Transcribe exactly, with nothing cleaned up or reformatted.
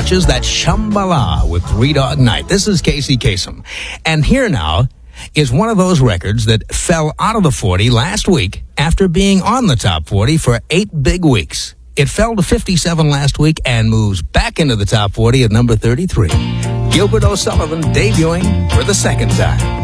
notches. That's Shambhala with Three Dog Night. This is Casey Kasem. And here now is one of those records that fell out of the forty last week after being on the top forty for eight big weeks. It fell to fifty-seven last week and moves back into the top forty at number thirty-three. Gilbert O'Sullivan debuting for the second time.